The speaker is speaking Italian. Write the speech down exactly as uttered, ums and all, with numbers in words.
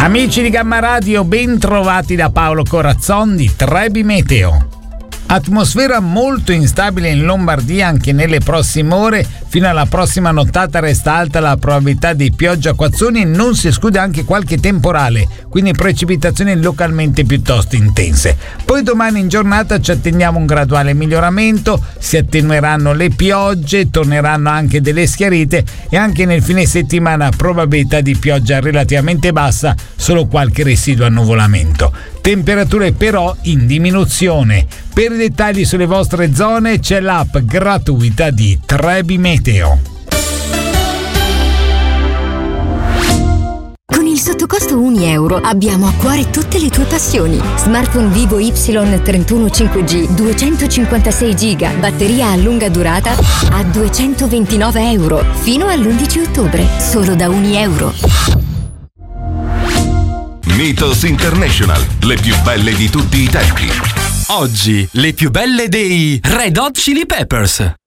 Amici di Gamma Radio, ben trovati da Paolo Corazzon di Trebi Meteo. Atmosfera molto instabile in Lombardia anche nelle prossime ore. Fino alla prossima nottata resta alta la probabilità di pioggia a acquazzoni e non si esclude anche qualche temporale, quindi precipitazioni localmente piuttosto intense. Poi domani in giornata ci attendiamo un graduale miglioramento, si attenueranno le piogge, torneranno anche delle schiarite e anche nel fine settimana probabilità di pioggia relativamente bassa, solo qualche residuo annuvolamento. Temperature però in diminuzione. Per i dettagli sulle vostre zone c'è l'app gratuita di Trebi Meteo. Con il sottocosto un euro abbiamo a cuore tutte le tue passioni. Smartphone Vivo Y trentuno cinque G, duecentocinquantasei giga, batteria a lunga durata a duecentoventinove euro fino all'undici ottobre, solo da un euro. Mythos International, le più belle di tutti i tempi. Oggi le più belle dei Red Hot Chili Peppers.